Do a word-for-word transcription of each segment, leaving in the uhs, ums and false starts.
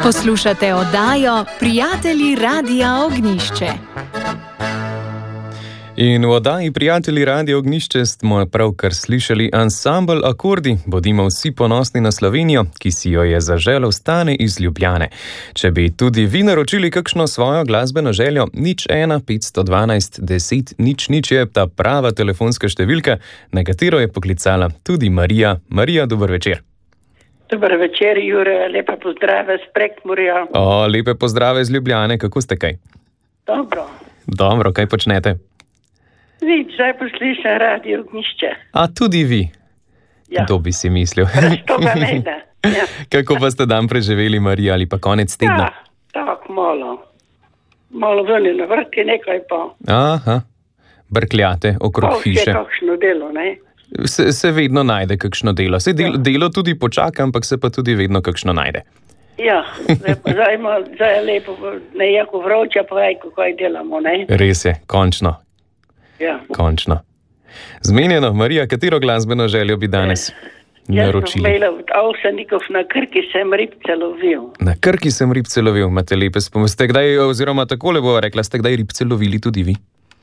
Poslušate oddajo Prijatelji Radia Ognišče. In v oddaji Prijatelji Radia Ognišče smo pravkar slišali ansambel Akordi. Bodimo vsi ponosni na Slovenijo, ki si jo je zaželel Stane iz Ljubljane. Če bi tudi vi naročili kakšno svojo glasbeno željo, nič ena petsto dvanajst deset nič nič je ta prava telefonska številka, na katero je poklicala tudi Marija. Marija, dober večer. Dober večer, Jure, lepe pozdrave z Prekmurja. O, lepe pozdrave z Ljubljane, kako ste kaj? Dobro. Dobro, kaj počnete? Nič, zdaj poslušam Radio Ognišče. A tudi vi? Ja. Kdo bi si mislil? To ga ne da. Ja. Kako pa ste dan preživeli, Marija, ali pa konec tedna? Ja, tako malo. Malo ven na vrti, nekaj pa. Aha, brkljate okrog Pa hiše. vse kakšno delo, ne? Se, se vedno najde kakšno delo. Se del, delo tudi počaka, ampak se pa tudi vedno kakšno najde. Ja, zdaj, zdaj, ima, zdaj je lepo, ne jako vroče, pa vajko, kaj delamo, ne? Res je, končno, Ja. končno. Zmenjeno, Marija, katero glasbeno željo bi danes Jaz sem naročili? imela od Avsenikov na Krki, sem ribce lovil. Na Krki sem ribce lovil, imate lepe spomine. Ste kdaj, oziroma takole bo rekla, ste kdaj ribce lovili tudi vi?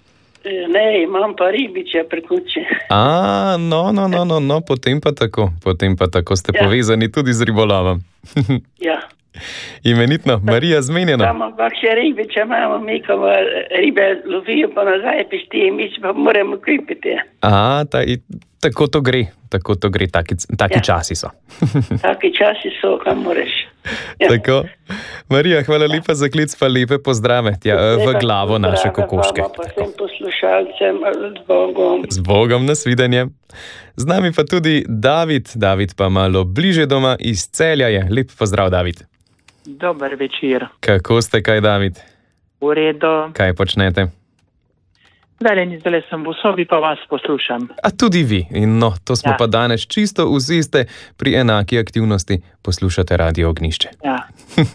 Ne, imam pa ribiče pri kući. A, no, no, no, no, no, potem pa tako, potem pa tako ste Ja. povezani tudi z ribolovom. Ja. Imenitno, Marija, zmenjeno. Imamo pa še ribiče, imamo mi, ko ribe lovijo, pa nazaj pišti, mi se pa moramo kupiti. A, ta, i, tako to gre, tako to gre, taki, taki Ja. časi so. Taki časi so, kam moreš. Ja. Tako. Marija, hvala lepa za klic, pa lepe pozdrave tja, v Lepa glavo naše pozdrave kokoške. vama, pa vsem poslušalcem, z Bogom. Z Bogom, nasvidenje. Z nami pa tudi David, David pa malo bliže doma iz Celja je. Lep pozdrav, David. Dober večer. Kako ste, kaj, David? V redu. Kaj počnete? Zdaj, zdaj sem v sobi, pa vas poslušam. A tudi vi. In no, to smo Ja. pa danes čisto vsi ste pri enaki aktivnosti. Poslušate Radio Ognišče. Ja.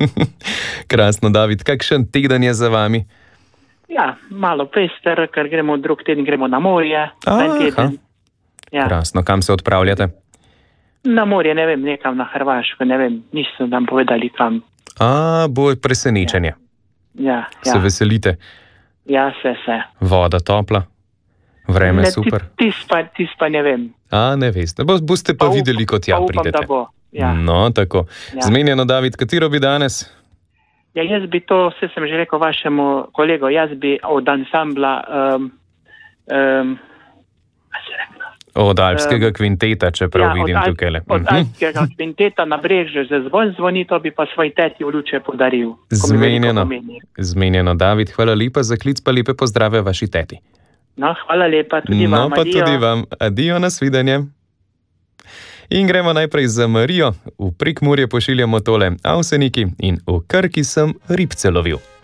Krasno, David. Kakšen teden je za vami? Ja, malo pester, ker gremo drug teden, gremo na morje. Aha. En teden. Ja. Krasno. Kam se odpravljate? Na morje, ne vem, nekam na Hrvaško, ne vem, niso nam povedali kam. A, bo presenečenje. Ja, Se ja. veselite? Ja, se, se. Voda topla? Vreme Ne, super? Tis, tis, pa, tis pa ne vem. A, ne veste. Bo, boste pa up- videli, kot ja pa upam, pridete. da bo. Ja. No, tako. Ja. Zmenjeno, David, katero bi danes? Ja, jaz bi to, vse sem že rekel vašemu kolegu, jaz bi od ansambla, um, um, a se rekla? Od alpskega kvinteta, čeprav Ja, vidim od, Alp- tukaj le. od alpskega kvinteta na Brežju za zvon zvoni, to bi pa svoj teti v Luče podaril. ko mi veliko Zmenjeno. pomeni. Zmenjeno, David, hvala lepa za klic, pa lepe pozdrave vaši teti. No, hvala lepa, tudi No, vam. pa adijo. tudi vam. Adijo, nasvidenje. In gremo najprej za Marijo. V Prekmurje pošiljamo tole Avseniki in v Krki sem ribce lovil.